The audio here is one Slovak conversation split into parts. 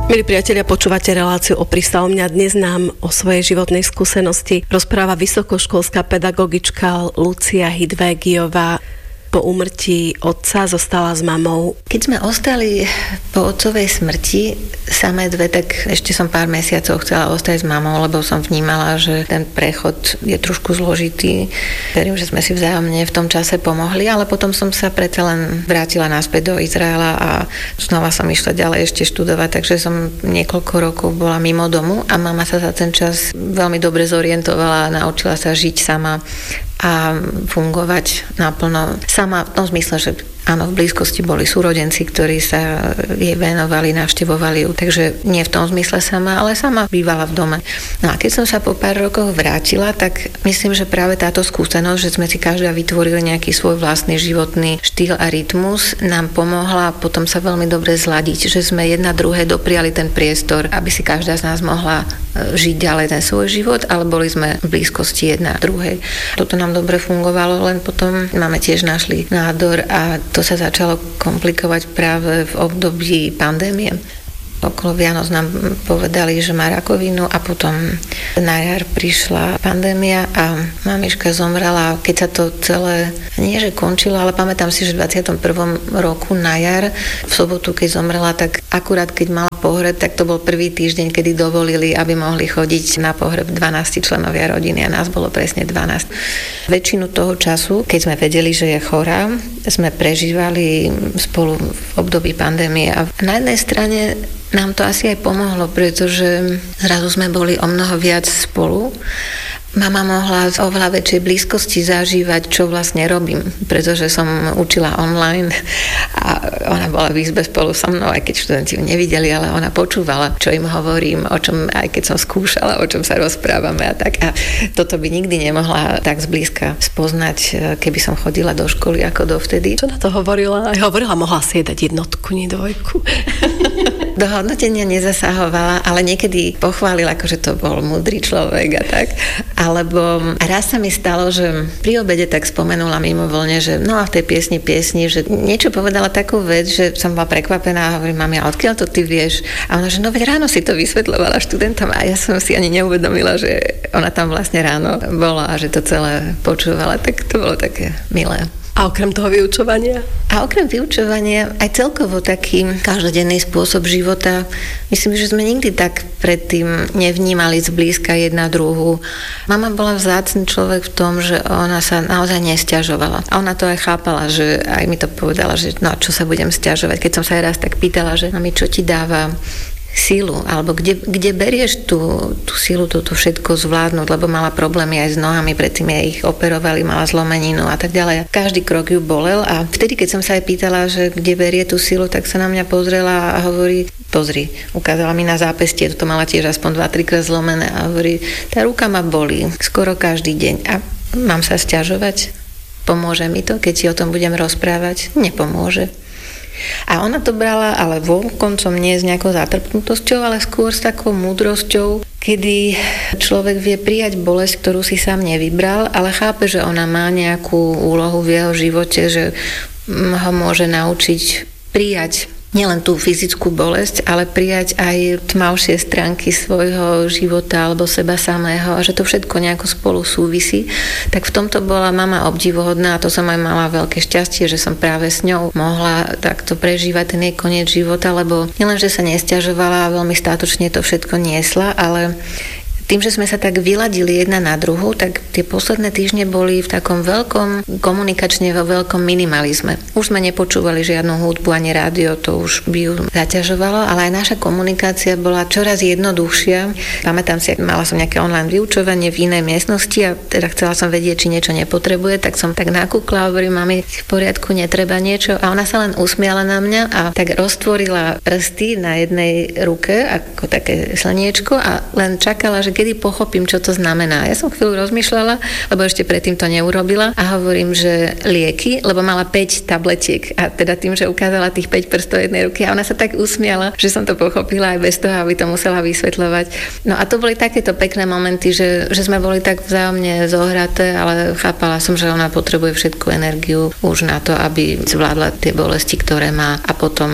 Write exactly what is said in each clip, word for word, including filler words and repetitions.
Milí priatelia, počúvate reláciu o Pristal. Mňa dnes nám o svojej životnej skúsenosti rozpráva vysokoškolská pedagogička Lucia Hidvégiová. Po úmrtí otca zostala s mamou. Keď sme ostali po otcovej smrti samé dve, tak ešte som pár mesiacov chcela ostať s mamou, lebo som vnímala, že ten prechod je trošku zložitý. Verím, že sme si vzájomne v tom čase pomohli, ale potom som sa predsa len vrátila naspäť do Izraela a znova som išla ďalej ešte študovať, takže som niekoľko rokov bola mimo domu a mama sa za ten čas veľmi dobre zorientovala a naučila sa žiť sama a fungovať naplno sama v tom zmysle, že áno, v blízkosti boli súrodenci, ktorí sa jej venovali, navštevovali ju, takže nie v tom zmysle sama, ale sama bývala v dome. No a keď som sa po pár rokoch vrátila, tak myslím, že práve táto skúsenosť, že sme si každá vytvorili nejaký svoj vlastný životný štýl a rytmus, nám pomohla potom sa veľmi dobre zladiť, že sme jedna druhé dopriali ten priestor, aby si každá z nás mohla žiť ďalej ten svoj život, ale boli sme v blízkosti jedna druhej. Toto nám dobre fungovalo, len potom máme tiež našli nádor a to sa začalo komplikovať práve v období pandémie. Okolo Vianoc nám povedali, že má rakovinu a potom na jar prišla pandémia a mamička zomrela. Keď sa to celé, nie že končilo, ale pamätám si, že v dvadsiatom prvom roku na jar, v sobotu, keď zomrela, tak akurát keď mala pohreb, tak to bol prvý týždeň, kedy dovolili, aby mohli chodiť na pohreb dvanásť členovia rodiny a nás bolo presne dvanásť. Väčšinu toho času, keď sme vedeli, že je chorá, sme prežívali spolu v období pandémie a na jednej strane nám to asi aj pomohlo, pretože zrazu sme boli o mnoho viac spolu. Mama mohla z oveľa väčšej blízkosti zažívať, čo vlastne robím, pretože som učila online a ona bola v izbe spolu so mnou, aj keď študenti ju nevideli, ale ona počúvala, čo im hovorím, o čom, aj keď som skúšala, o čom sa rozprávame a tak. A toto by nikdy nemohla tak zblízka spoznať, keby som chodila do školy ako dovtedy. Čo na to hovorila? Aj hovorila, mohla si dať jednotku, nie dvojku. Do hodnotenia nezasahovala, ale niekedy pochválila, akože to bol múdry človek a tak. Alebo raz sa mi stalo, že pri obede tak spomenula mimovoľne, že no a v tej piesni piesni, že niečo povedala takú vec, že som bola prekvapená a hovorím, mami, a odkiaľ to ty vieš? A ona, že no veď ráno si to vysvetľovala študentom a ja som si ani neuvedomila, že ona tam vlastne ráno bola a že to celé počúvala, tak to bolo také milé. A okrem toho vyučovania? A okrem vyučovania aj celkovo taký každodenný spôsob života. Myslím, že sme nikdy tak predtým nevnímali zblízka jedna druhú. Mama bola vzácny človek v tom, že ona sa naozaj nesťažovala. A ona to aj chápala, že aj mi to povedala, že no čo sa budem sťažovať. Keď som sa aj raz tak pýtala, že mami, čo ti dáva sílu, alebo kde, kde berieš tú, tú sílu, toto všetko zvládnuť, lebo mala problémy aj s nohami, predtým jej ich operovali, mala zlomeninu a tak ďalej. Každý krok ju bolel a vtedy, keď som sa aj pýtala, že kde berie tú sílu, tak sa na mňa pozrela a hovorí, pozri, ukázala mi na zápestie, toto mala tiež aspoň dva tri krát zlomené a hovorí, tá ruka ma bolí skoro každý deň a mám sa sťažovať? Pomôže mi to, keď si o tom budem rozprávať? Nepomôže. A ona to brala, ale vonkoncom nie s nejakou zatrpnutosťou, ale skôr s takou múdrosťou, kedy človek vie prijať bolesť, ktorú si sám nevybral, ale chápe, že ona má nejakú úlohu v jeho živote, že ho môže naučiť prijať nielen tú fyzickú bolesť, ale prijať aj tmavšie stránky svojho života alebo seba samého a že to všetko nejako spolu súvisí. Tak v tomto bola mama obdivuhodná a to som aj mala veľké šťastie, že som práve s ňou mohla takto prežívať ten jej koniec života, lebo nielen, že sa nesťažovala a veľmi státočne to všetko niesla, ale tým, že sme sa tak vyladili jedna na druhu, tak tie posledné týždne boli v takom veľkom, komunikačne vo veľkom minimalizme. Už sme nepočúvali žiadnu hudbu ani rádio, to už by ju zaťažovalo, ale aj naša komunikácia bola čoraz jednoduchšia. Pamätám si, mala som nejaké online vyučovanie v inej miestnosti a teda chcela som vedieť, či niečo nepotrebuje, tak som tak nakúkla a hovorím, mami, v poriadku, netreba niečo. A ona sa len usmiala na mňa a tak roztvorila prsty na jednej ruke, ako také slniečko a len čakala, že kedy pochopím, čo to znamená. Ja som chvíľu rozmýšľala, lebo ešte predtým to neurobila a hovorím, že lieky, lebo mala päť tabletiek a teda tým, že ukázala tých päť prstov jednej ruky a ona sa tak usmiala, že som to pochopila aj bez toho, aby to musela vysvetľovať. No a to boli takéto pekné momenty, že, že sme boli tak vzájomne zohraté, ale chápala som, že ona potrebuje všetku energiu už na to, aby zvládla tie bolesti, ktoré má a potom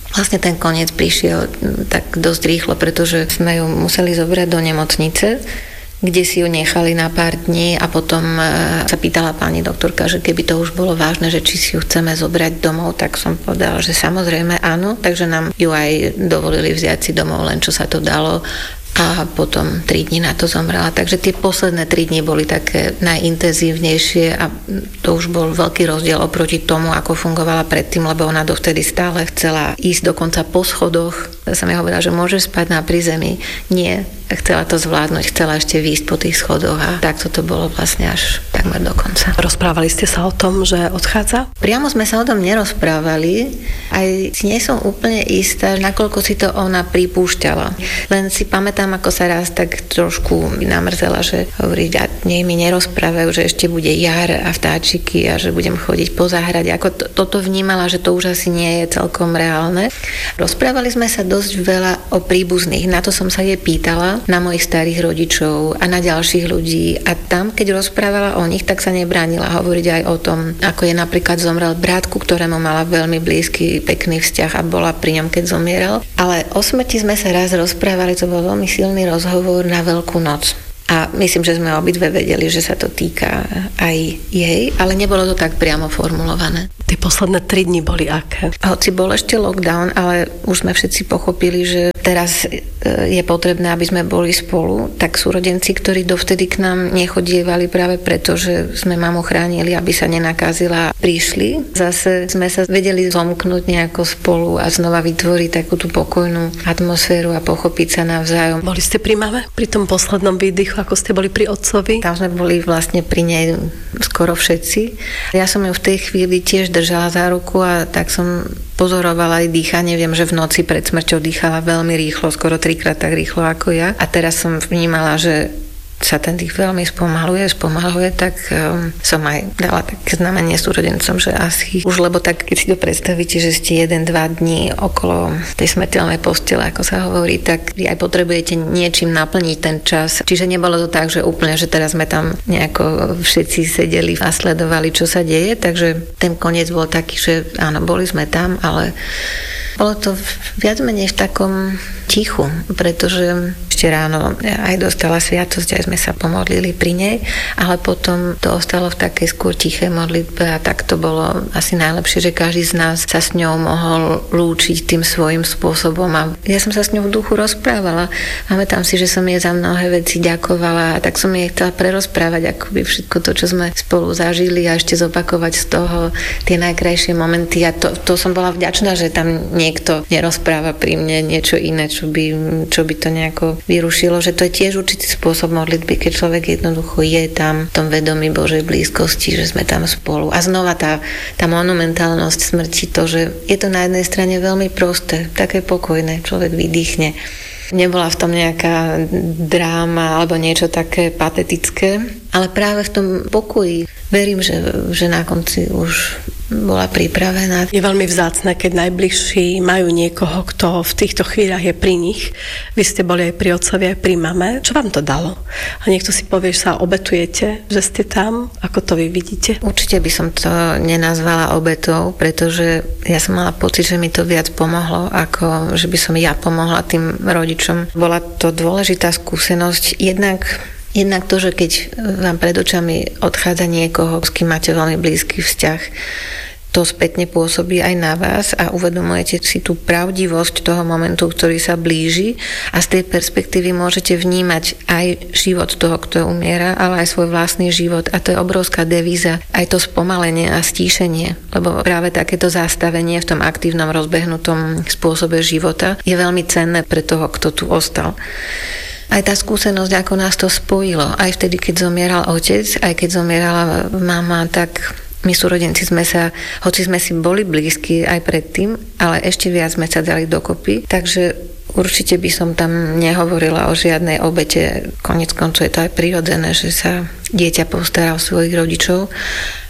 Vlastne ten koniec prišiel tak dosť rýchlo, pretože sme ju museli zobrať do nemocnice, kde si ju nechali na pár dní a potom sa pýtala pani doktorka, že keby to už bolo vážne, že či si ju chceme zobrať domov, tak som povedala, že samozrejme áno, takže nám ju aj dovolili vziať si domov, len čo sa to dalo. A potom tri dni na to zomrela. Takže tie posledné tri dni boli také najintenzívnejšie a to už bol veľký rozdiel oproti tomu, ako fungovala predtým, lebo ona dovtedy stále chcela ísť dokonca po schodoch. Ja som jej hovorila, že môžeš spať na prízemí. Nie, chcela to zvládnuť, chcela ešte výjsť po tých schodoch a takto to bolo vlastne až takmer do konca. Rozprávali ste sa o tom, že odchádza? Priamo sme sa o tom nerozprávali. Aj si nie som úplne istá, nakoľko si to ona pripúšťala. Len si pamätám, ako sa raz tak trošku namrzela, že hovorí, a nej mi nerozprávajú, že ešte bude jar a vtáčiky a že budem chodiť po záhrade. Ako to, toto vnímala, že to už asi nie je celkom reálne. Rozprávali sme sa dosť veľa o príbuzných. Na to som sa jej pýtala, na mojich starých rodičov a na ďalších ľudí. A tam, keď rozprávala o nich, tak sa nebránila hovoriť aj o tom, ako je napríklad zomrel brat, ku ktorému mala veľmi blízky, pekný vzťah a bola pri ňom, keď zomieral. Ale o smrti sme sa raz rozprávali, to bol veľmi silný rozhovor na Veľkú noc. A myslím, že sme obidve vedeli, že sa to týka aj jej, ale nebolo to tak priamo formulované. Tie posledné tri dni boli aké? Hoci bol ešte lockdown, ale už sme všetci pochopili, že teraz je potrebné, aby sme boli spolu, tak súrodenci, ktorí dovtedy k nám nechodievali práve preto, že sme mamu chránili, aby sa nenakazila, prišli. Zase sme sa vedeli zomknúť nejako spolu a znova vytvoriť takú tú pokojnú atmosféru a pochopiť sa navzájom. Boli ste pri mame? Pri tom poslednom výdychu, ako ste boli pri otcovi? Tam sme boli vlastne pri nej skoro všetci. Ja som ju v tej chvíli tiež držala za ruku a tak som pozorovala aj dýchanie. Viem, že v noci pred smrťou dýchala veľmi rýchlo, skoro trikrát tak rýchlo ako ja. A teraz som vnímala, že sa ten dých veľmi spomaluje, spomaluje, tak um, som aj dala také znamenie súrodencom, že asi už, lebo tak, keď si to predstavíte, že ste jeden, dva dní okolo tej smrteľnej postele, ako sa hovorí, tak vy aj potrebujete niečím naplniť ten čas. Čiže nebolo to tak, že úplne, že teraz sme tam nejako všetci sedeli a sledovali, čo sa deje, takže ten koniec bol taký, že áno, boli sme tam, ale bolo to viac menej v takom tichu, pretože ešte ráno aj dostala sviatosť, aj sme sa pomodlili pri nej, ale potom to ostalo v takej skôr tichej modlitbe a tak to bolo asi najlepšie, že každý z nás sa s ňou mohol lúčiť tým svojím spôsobom a ja som sa s ňou v duchu rozprávala. Pamätám si, že som jej za mnohé veci ďakovala a tak som jej chcela prerozprávať akoby všetko to, čo sme spolu zažili a ešte zopakovať z toho tie najkrajšie momenty a to, to som bola vďačná, že tam niekto nerozpráva pri mne niečo iné, čo by, čo by to nejako vyrušilo, že to je tiež určitý spôsob modlitby, keď človek jednoducho je tam v tom vedomí Božej blízkosti, že sme tam spolu. A znova tá, tá monumentálnosť smrti, to, že je to na jednej strane veľmi prosté, také pokojné, človek vydýchne. Nebola v tom nejaká dráma alebo niečo také patetické, ale práve v tom pokoji verím, že, že na konci už bola pripravená. Je veľmi vzácne, keď najbližší majú niekoho, kto v týchto chvíľach je pri nich. Vy ste boli aj pri otcovi, aj pri mame. Čo vám to dalo? A niekto si povie, že sa obetujete, že ste tam. Ako to vy vidíte? Určite by som to nenazvala obetou, pretože ja som mala pocit, že mi to viac pomohlo, ako že by som ja pomohla tým rodičom. Bola to dôležitá skúsenosť. Jednak Jednak to, že keď vám pred očami odchádza niekoho, s kým máte veľmi blízky vzťah, to spätne pôsobí aj na vás a uvedomujete si tú pravdivosť toho momentu, ktorý sa blíži a z tej perspektívy môžete vnímať aj život toho, kto umiera, ale aj svoj vlastný život a to je obrovská devíza, aj to spomalenie a stíšenie, lebo práve takéto zastavenie v tom aktívnom rozbehnutom spôsobe života je veľmi cenné pre toho, kto tu ostal. Aj tá skúsenosť, ako nás to spojilo. Aj vtedy, keď zomieral otec, aj keď zomierala mama, tak my súrodenci sme sa, hoci sme si boli blízki aj predtým, ale ešte viac sme sa dali dokopy. Takže určite by som tam nehovorila o žiadnej obete. Koniec koncov je to aj prirodzené, že sa dieťa postará o svojich rodičov.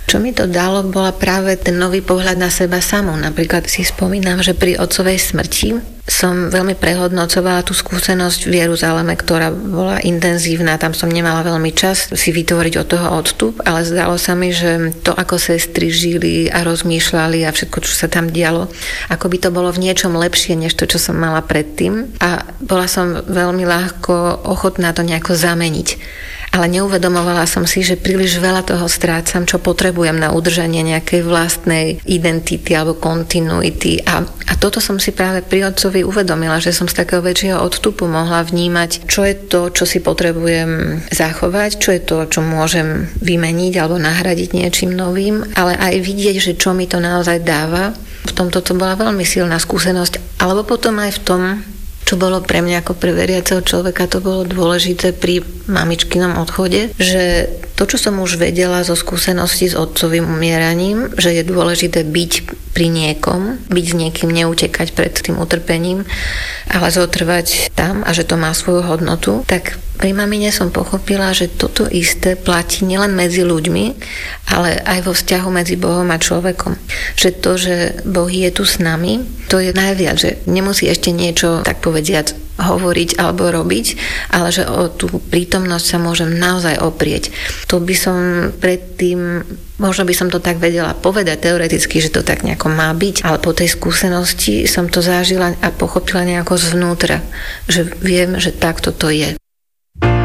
Čo mi to dalo, bola práve ten nový pohľad na seba samú. Napríklad si spomínam, že pri otcovej smrti som veľmi prehodnocovala tú skúsenosť v Jeruzaleme, ktorá bola intenzívna. Tam som nemala veľmi čas si vytvoriť od toho odstup, ale zdalo sa mi, že to, ako sestry žili a rozmýšľali a všetko, čo sa tam dialo, ako by to bolo v niečom lepšie, než to, čo som mala predtým. A bola som veľmi ľahko ochotná to nejako zameniť. Ale neuvedomovala som si, že príliš veľa toho strácam, čo potrebujem na udržanie nejakej vlastnej identity alebo kontinuity. A, a toto som si práve pri otcovi uvedomila, že som z takého väčšieho odstupu mohla vnímať, čo je to, čo si potrebujem zachovať, čo je to, čo môžem vymeniť alebo nahradiť niečím novým, ale aj vidieť, že čo mi to naozaj dáva. V tomto to bola veľmi silná skúsenosť. Alebo potom aj v tom, čo bolo pre mňa ako pre veriaceho človeka, to bolo dôležité pri mamičkinom odchode, že to, čo som už vedela zo skúsenosti s otcovým umieraním, že je dôležité byť pri niekom, byť s niekým, neutekať pred tým utrpením, ale zotrvať tam a že to má svoju hodnotu, tak pri mamine som pochopila, že toto isté platí nielen medzi ľuďmi, ale aj vo vzťahu medzi Bohom a človekom. Že to, že Boh je tu s nami, to je najviac, že nemusí ešte niečo, tak povediac, hovoriť alebo robiť, ale že o tú prítomnosť sa môžem naozaj oprieť. To by som predtým, možno by som to tak vedela povedať teoreticky, že to tak nejako má byť, ale po tej skúsenosti som to zažila a pochopila nejako zvnútra, že viem, že takto to je.